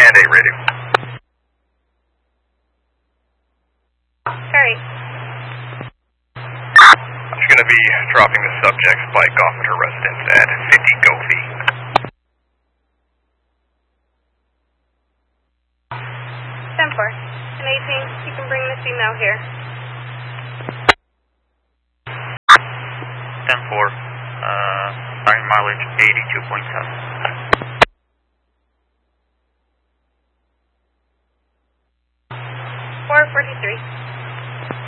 Command 8 ready. Sorry. I'm just going to be dropping the subject's bike off at her residence at 50 go feet. 10-4. And 18, you can bring this email here. 10-4. Starting mileage 82.7. 443.